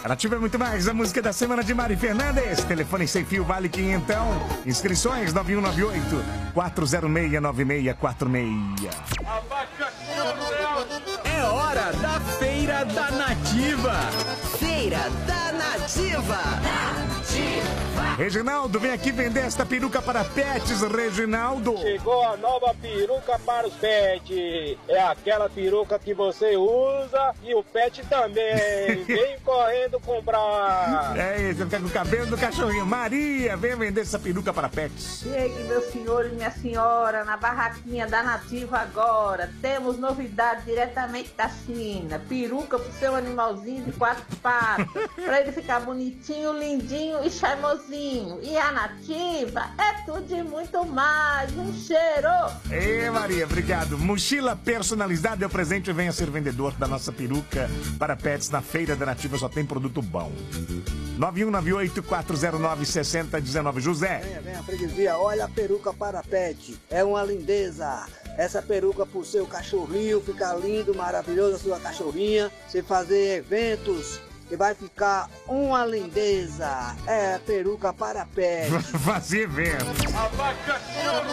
A Nativa é muito mais, a música da semana de Mari Fernandes. Telefone sem fio, vale quinhentão. Inscrições 9198-406-9646. É hora da Feira da Nativa. Feira da Nativa. Reginaldo, vem aqui vender esta peruca para pets, Reginaldo. Chegou a nova peruca para os pets. É aquela peruca que você usa e o pet também. Vem correndo comprar. É isso, fica com o cabelo do cachorrinho. Maria, vem vender essa peruca para pets. Chegue, meu senhor e minha senhora, na barraquinha da Nativa agora. Temos novidade diretamente da China. Peruca pro seu animalzinho de 4 patas. Pra ele ficar bonitinho, lindinho e charmosinho. E a Nativa é tudo e muito mais. Um cheiro! Ê, Maria, obrigado. Mochila personalizada é o presente e venha ser vendedor da nossa peruca para pets na Feira da Nativa. Só tem produto bom. 9198-409-6019. José. Venha, freguesia. Olha a peruca para pet. É uma lindeza. Essa peruca pro seu cachorrinho ficar lindo, maravilhoso, a sua cachorrinha. Você fazer eventos e vai ficar uma lindeza. É peruca para pet. Fazer evento.